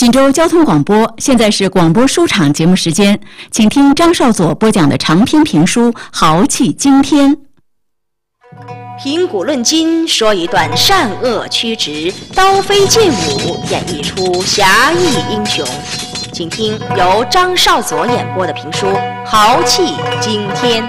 兖州交通广播，现在是广播书场节目时间，请听张少佐播讲的长篇评书《豪气惊天》。 评古论今，说一段善恶曲直、刀飞剑舞，演绎出侠义英雄。请听由张少佐演播的评书《豪气惊天》。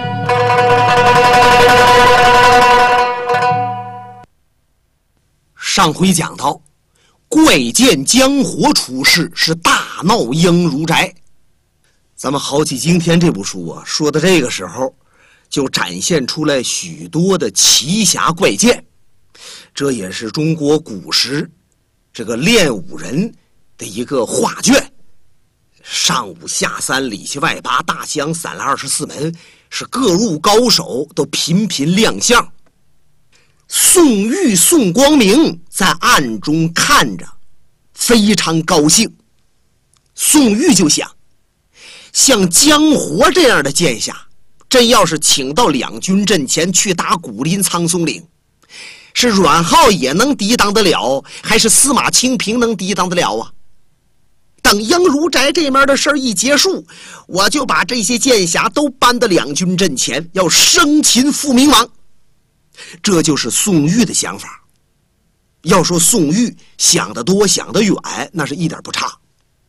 上回讲到，怪见江火出事，是大闹鹰如宅。咱们《豪气惊天》这部书啊，说到这个时候，就展现出来许多的奇侠怪剑，这也是中国古时这个练武人的一个画卷。上武下三，里七外八，大江散了24门，是各路高手都频频亮相。宋玉、宋光明在暗中看着，非常高兴。宋玉就想，像江活这样的剑侠，真要是请到两军阵前去打古林苍松岭，是阮浩也能抵挡得了，还是司马清平能抵挡得了啊？等鹰如宅这面的事儿一结束，我就把这些剑侠都搬到两军阵前，要生擒复明王。这就是宋玉的想法。要说宋玉想得多想得远，那是一点不差。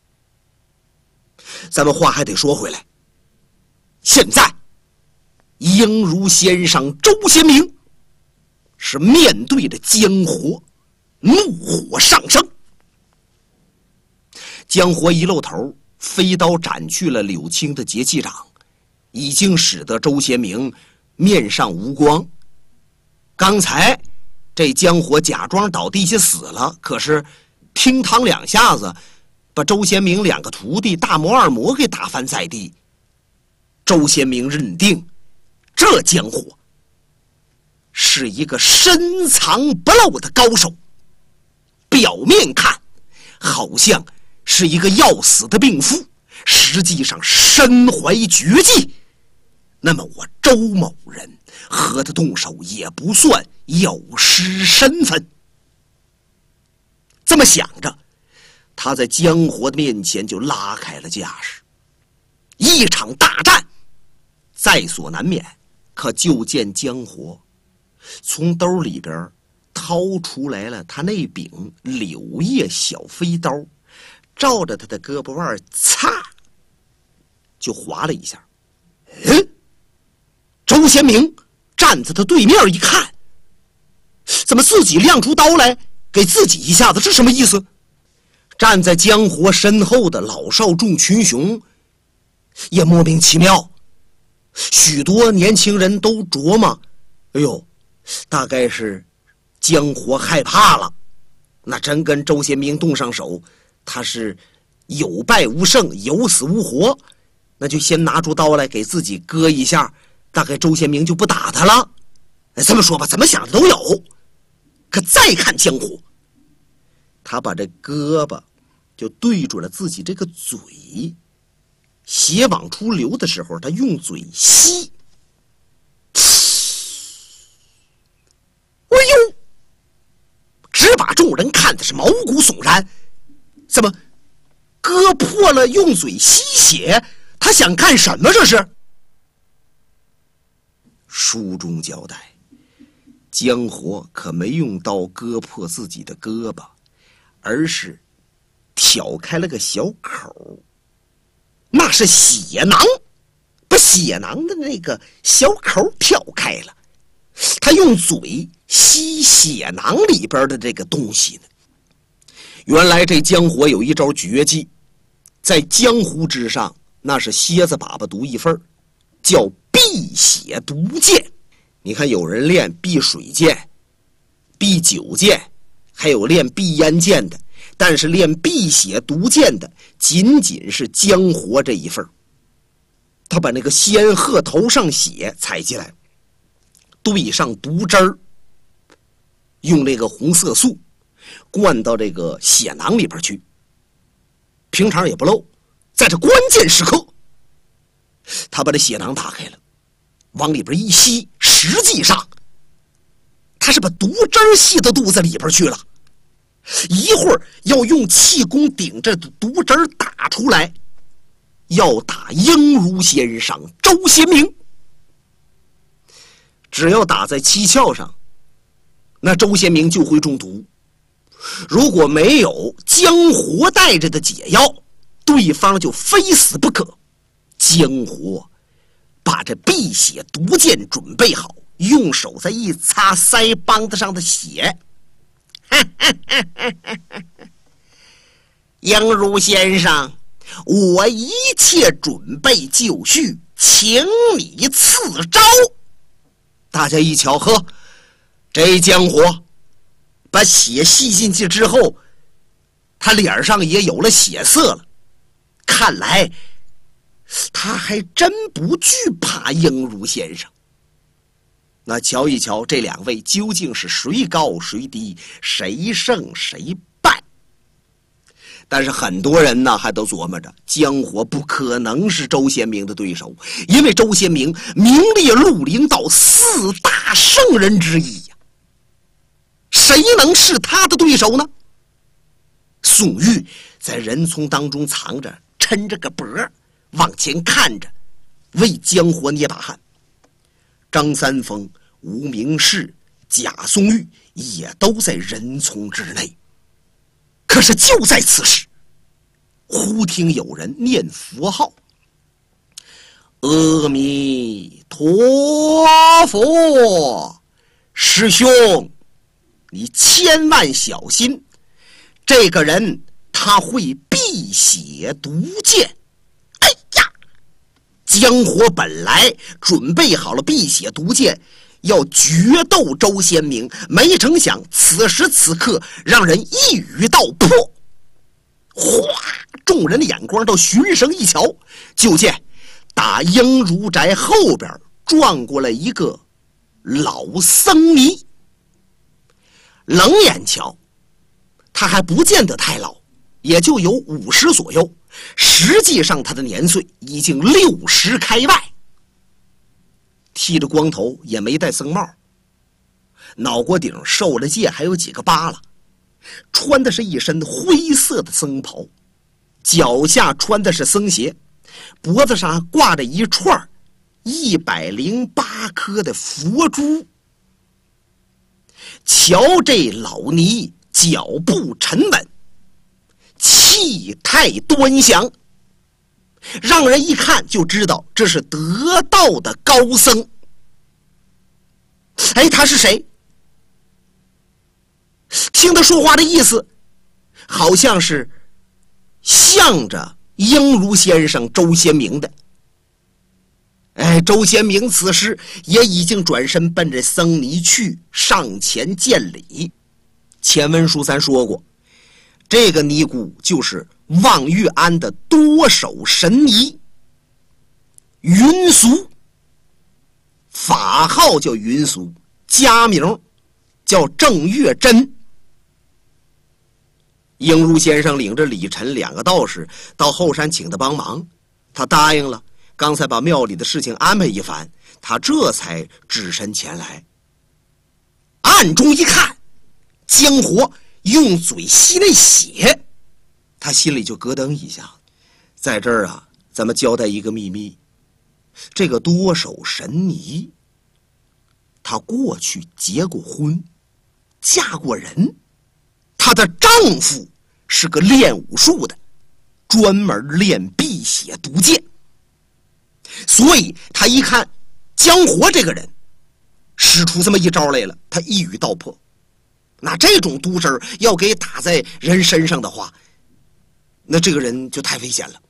咱们话还得说回来，现在鹰如先生周贤明是面对着江火，怒火上升。江火一露头，飞刀斩去了柳青的节气掌，已经使得周贤明面上无光。刚才这江火假装倒地下死了，可是乒乓两下子把周贤明两个徒弟大魔二魔给打翻在地。周贤明认定这江火是一个深藏不露的高手，表面看好像是一个要死的病夫，实际上身怀绝技。那么我周某人和他动手也不算有失身份。这么想着，他在江火的面前就拉开了架势。一场大战在所难免，可就见江火从兜里边掏出来了他那柄柳叶小飞刀，照着他的胳膊腕擦就划了一下。周贤明站在他对面一看，怎么自己亮出刀来给自己一下子，是什么意思？站在江火身后的老少众群雄也莫名其妙，许多年轻人都琢磨，哎呦，大概是江火害怕了，那真跟周贤明动上手，他是有败无胜，有死无活，那就先拿出刀来给自己割一下，大概周贤明就不打他了。这么说吧，怎么想的都有。可再看江火，他把这胳膊就对准了自己这个嘴，血往出流的时候，他用嘴吸。哎呦，只把众人看的是毛骨悚然。怎么割破了用嘴吸血？他想干什么这是？书中交代，江火可没用刀割破自己的胳膊，而是挑开了个小口，那是血囊，把血囊的那个小口挑开了，他用嘴吸血囊里边的这个东西呢。原来这江火有一招绝技，在江湖之上那是蝎子粑粑独一份，叫避血毒剑。你看有人练避水剑、避酒剑，还有练避烟剑的，但是练避血毒剑的仅仅是江火这一份。他把那个仙鹤头上血采进来，兑上毒汁儿，用那个红色素灌到这个血囊里边去，平常也不漏。在这关键时刻，他把这血囊打开了，往里边一吸，实际上他是把毒汁吸到肚子里边去了。 一会儿要用气功顶着毒汁打出来，要打应如先生周先明。只要打在七窍上，那周先明就会中毒。如果没有姜活带着的解药，对方就非死不可。姜活把这辟血毒箭准备好，用手再一擦腮帮子上的血，应如先生，我一切准备就绪，请你赐招。大家一瞧，呵，这姜活把血吸进去之后，他脸上也有了血色了，看来他还真不惧怕应如先生。那瞧一瞧这两位究竟是谁高谁低，谁胜谁败。但是很多人呢还都琢磨着，姜活不可能是周先明的对手，因为周先明名列绿林道4大圣人之一呀，谁能是他的对手呢？宋玉在人丛当中藏着，抻着个脖往前看着，为姜活捏把汗。张三丰、吴明士、贾松玉也都在人丛之内。可是就在此时，忽听有人念佛号：阿弥陀佛！师兄，你千万小心，这个人他会辟邪毒箭。哎呀，姜活本来准备好了辟邪毒箭，要决斗周先明，没成想此时此刻让人一语道破。哗！众人的眼光都循声一瞧，就见打应如宅后边转过来一个老僧尼。冷眼瞧，他还不见得太老，也就有50左右，实际上他的年岁已经60开外。剃着光头，也没戴僧帽，脑瓜顶受了戒，还有几个疤了，穿的是一身灰色的僧袍，脚下穿的是僧鞋，脖子上挂着一串108颗的佛珠。瞧这老尼脚步沉稳，气态端详，让人一看就知道这是得道的高僧。哎，他是谁？听他说话的意思，好像是向着应如先生周先明的。哎，周先明此时也已经转身奔着僧尼去，上前见礼。前文书咱说过，这个尼姑就是望玉庵的多手神尼云俗，法号叫云俗，家名叫郑月珍。应如先生领着李晨2个道士到后山请他帮忙，他答应了。刚才把庙里的事情安排一番，他这才只身前来。暗中一看，姜活用嘴吸那血，他心里就咯噔一下。在这儿啊，咱们交代一个秘密，这个多手神尼她过去结过婚，嫁过人，她的丈夫是个练武术的，专门练辟邪毒箭。所以他一看姜活这个人使出这么一招来了，他一语道破。那这种毒针要给打在人身上的话，那这个人就太危险了。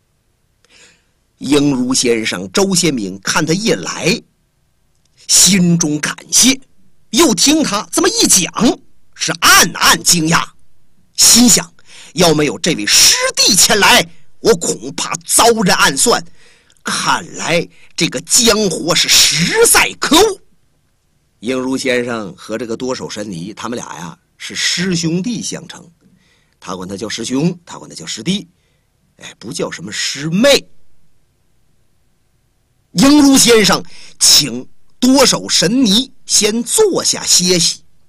应如先生周先明看他一来，心中感谢，又听他这么一讲，是暗暗惊讶，心想要没有这位师弟前来，我恐怕遭人暗算。看来这个姜活是实在可恶。应如先生和这个多手神尼他们俩呀是师兄弟相称，他管他叫师兄，他管他叫师弟，哎，不叫什么师妹。应如先生请多手神尼先坐下歇息，